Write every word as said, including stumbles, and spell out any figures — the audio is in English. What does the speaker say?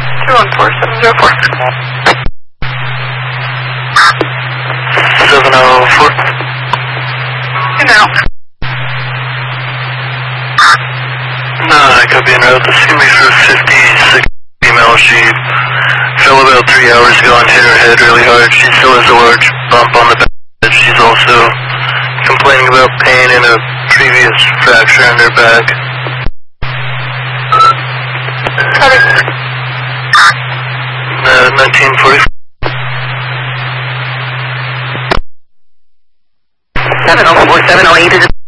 two one four seven zero four. seven oh four. You know. Uh, copy en route. The Signature fifty-six female. She fell about three hours ago and hit her head really hard. She still has a large bump on the back. She's also complaining about pain in a previous fracture in her back. Copy. Uh, nineteen forty. seven oh four seven oh eight is